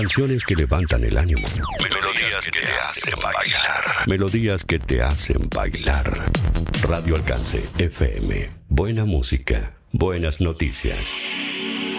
Canciones que levantan el ánimo. Melodías que te hacen bailar. Melodías que te hacen bailar. Radio Alcance FM. Buena música. Buenas noticias.